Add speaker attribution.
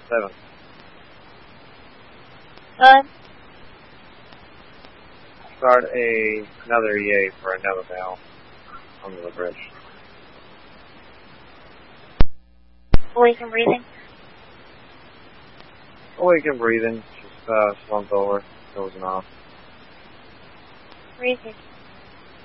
Speaker 1: 7.
Speaker 2: Good.
Speaker 1: Start another EA for another now under the bridge.
Speaker 2: Awaken breathing.
Speaker 1: Awaken breathing, just slumped over, dozing off.
Speaker 2: Breathing.